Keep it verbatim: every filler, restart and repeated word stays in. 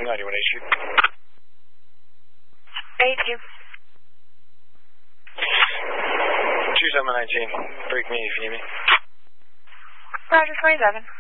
ninety-one H Q. H Q. two seven nineteen. Break me if you need me. Roger, twenty-seven.